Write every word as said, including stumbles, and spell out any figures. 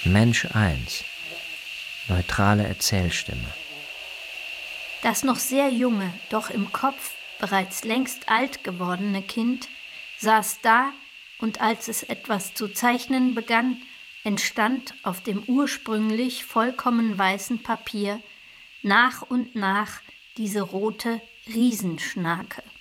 Mensch eins. Neutrale Erzählstimme. Das noch sehr junge, doch im Kopf bereits längst alt gewordene Kind saß da, und als es etwas zu zeichnen begann, entstand auf dem ursprünglich vollkommen weißen Papier nach und nach diese rote Riesenschnake.